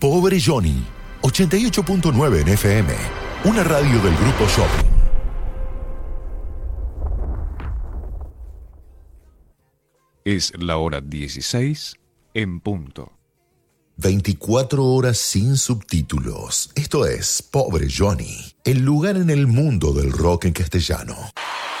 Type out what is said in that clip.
Pobre Johnny, 88.9 en FM, una radio del Grupo Shopping. Es la hora 16 en punto. 24 horas sin subtítulos. Esto es Pobre Johnny, el lugar en el mundo del rock en castellano.